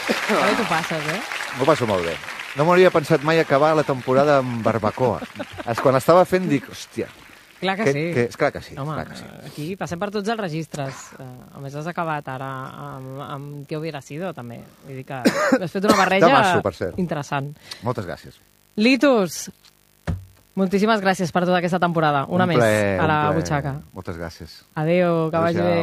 Que bé t'ho passes, eh? M'ho passo molt bé. No m'hauria pensat mai acabar la temporada amb barbacoa. Quan estava fent dic, hòstia... Clar que sí. Clar que sí. Home, clar que sí. aquí passem per tots els registres. A més, has acabat ara amb què hubiera sido, també. Vull dir que has fet una barreja Tamasso, per cert. interessant. Moltes gràcies. Litus, moltíssimes gràcies per tota aquesta temporada. Una més a la butxaca. Moltes gràcies. Adéu, que vagi bé.